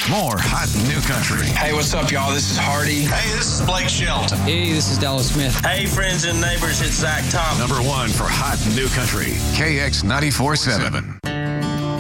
More hot new country. Hey, what's up, y'all? This is Hardy. Hey, this is Blake Shelton. Hey, this is Dallas Smith. Hey, friends and neighbors, it's Zach Thomas. Number one for hot new country. KX 94.7.